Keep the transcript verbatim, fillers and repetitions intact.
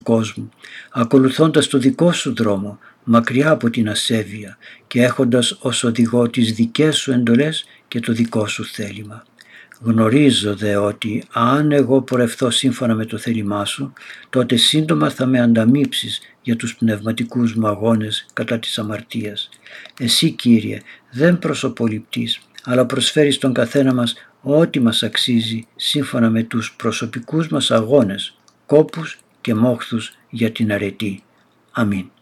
κόσμου, ακολουθώντας το δικό σου δρόμο, μακριά από την ασέβεια και έχοντας ως οδηγό τις δικές σου εντολές και το δικό σου θέλημα. Γνωρίζω δε ότι αν εγώ πορευθώ σύμφωνα με το θέλημά σου, τότε σύντομα θα με ανταμείψεις για τους πνευματικούς μου αγώνες κατά της αμαρτίας. Εσύ, Κύριε, δεν προσωποληπτείς, αλλά προσφέρεις στον καθένα μας ό,τι μας αξίζει σύμφωνα με τους προσωπικούς μας αγώνες, κόπους και μόχθους για την αρετή. Αμήν.